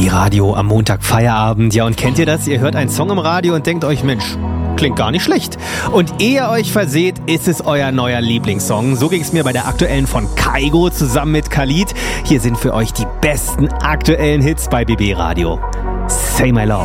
BB Radio am Montag Feierabend. Ja, und kennt ihr das? Ihr hört einen Song im Radio und denkt euch, Mensch, klingt gar nicht schlecht. Und ehe ihr euch verseht, ist es euer neuer Lieblingssong. So ging es mir bei der aktuellen von Kygo zusammen mit Khalid. Hier sind für euch die besten aktuellen Hits bei BB Radio. Say My Love.